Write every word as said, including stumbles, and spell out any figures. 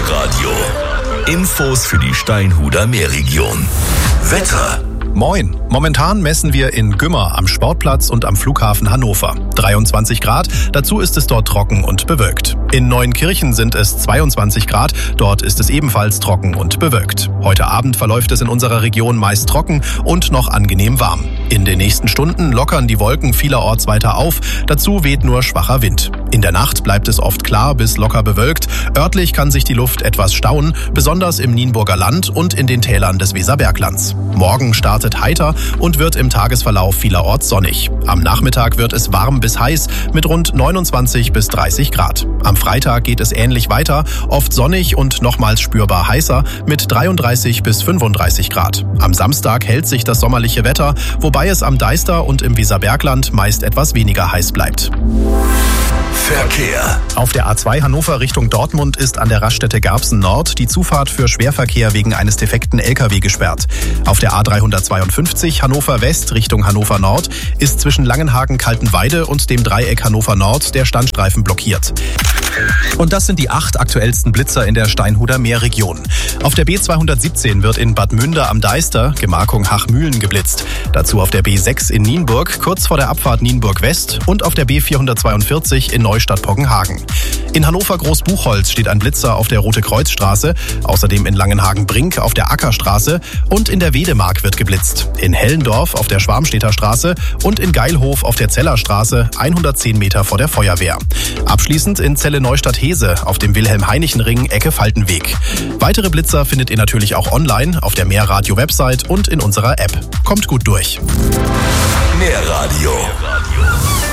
Nährradio. Infos für die Steinhuder Meerregion. Wetter. Moin. Momentan messen wir in Gümmer am Sportplatz und am Flughafen Hannover dreiundzwanzig Grad. Dazu ist es dort trocken und bewölkt. In Neuenkirchen sind es zweiundzwanzig Grad. Dort ist es ebenfalls trocken und bewölkt. Heute Abend verläuft es in unserer Region meist trocken und noch angenehm warm. In den nächsten Stunden lockern die Wolken vielerorts weiter auf. Dazu weht nur schwacher Wind. In der Nacht bleibt es oft klar bis locker bewölkt. Örtlich kann sich die Luft etwas stauen, besonders im Nienburger Land und in den Tälern des Weserberglands. Morgen startet heiter und wird im Tagesverlauf vielerorts sonnig. Am Nachmittag wird es warm bis heiß mit rund neunundzwanzig bis dreißig Grad. Am Freitag geht es ähnlich weiter, oft sonnig und nochmals spürbar heißer mit dreiunddreißig bis fünfunddreißig Grad. Am Samstag hält sich das sommerliche Wetter, wobei es am Deister und im Weserbergland meist etwas weniger heiß bleibt. Verkehr. Auf der A zwei Hannover Richtung Dortmund ist an der Raststätte Garbsen Nord die Zufahrt für Schwerverkehr wegen eines defekten L K W gesperrt. Auf der A dreihundertzweiundfünfzig Hannover West Richtung Hannover Nord ist zwischen Langenhagen-Kaltenweide und dem Dreieck Hannover Nord der Standstreifen blockiert. Und das sind die acht aktuellsten Blitzer in der Steinhuder Meerregion. Auf der B zweihundertsiebzehn wird in Bad Münder am Deister, Gemarkung Hachmühlen, geblitzt. Dazu auf der B sechs in Nienburg, kurz vor der Abfahrt Nienburg West und auf der B vierhundertzweiundvierzig in Neustadt-Poggenhagen. In Hannover Großbuchholz steht ein Blitzer auf der Rote-Kreuz-Straße, außerdem in Langenhagen-Brink auf der Ackerstraße und in der Wedemark wird geblitzt. In Hellendorf auf der Schwarmstedter Straße und in Geilhof auf der Zellerstraße, hundertzehn Meter vor der Feuerwehr. Abschließend in Celle-Neustadt-Hese auf dem Wilhelm-Heinichen-Ring Ecke Faltenweg. Weitere Blitzer findet ihr natürlich auch online auf der Nährradio-Website und in unserer App. Kommt gut durch. Nährradio.